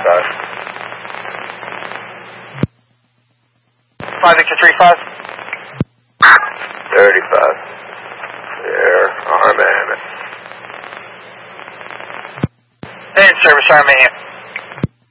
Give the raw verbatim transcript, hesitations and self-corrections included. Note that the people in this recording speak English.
thirty-five. five Victor three five. thirty-five. There, Arm Emmett. In service, Arm Emmett.